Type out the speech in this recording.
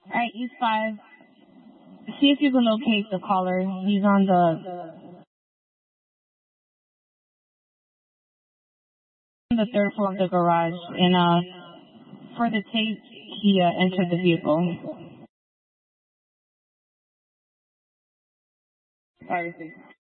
Alright, East 5. See if you can locate the caller. He's on the third floor of the garage, and for the tape, he entered the vehicle. Sorry.